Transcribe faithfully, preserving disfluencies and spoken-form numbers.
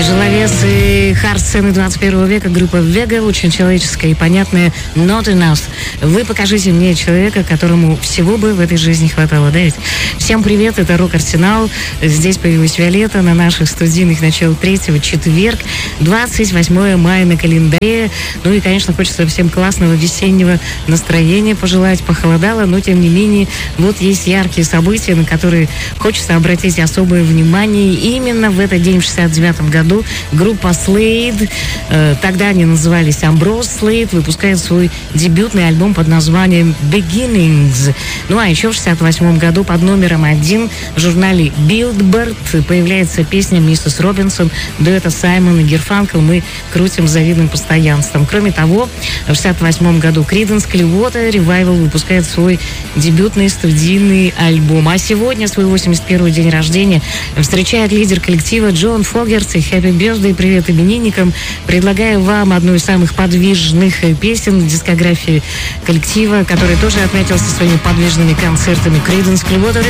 Тяжеловесы хард-сцены двадцать первого века, группа Вега, очень человеческая и понятная Not Enough. Вы покажите мне человека, которому всего бы в этой жизни хватало, да ведь? Всем привет, это Рок-Арсенал. Здесь появилась Виолетта на наших студийных начал третьего, четверг, двадцать восьмое мая на календаре. Ну и, конечно, хочется всем классного весеннего настроения пожелать. Похолодало, но тем не менее, вот есть яркие события, на которые хочется обратить особое внимание. И именно в этот день, в шестьдесят девятом году, группа Slade, э, тогда они назывались Ambrose Slade, выпускает свой дебютный альбом под названием Beginnings. Ну а еще в шестьдесят восьмом году под номером один в журнале Billboard появляется песня «Миссис Робинсон» дуэта Саймон и Гарфанкл. Мы крутим с завидным постоянством. Кроме того, в шестьдесят восьмом году Creedence Clearwater Revival выпускает свой дебютный студийный альбом. А сегодня свой восемьдесят первый день рождения встречает лидер коллектива Джон Фогерти. Happy Birthday, привет именинникам. Предлагаю вам одну из самых подвижных песен в дискографии коллектива, который тоже отметился своими подвижными концертами. Creedence Clearwater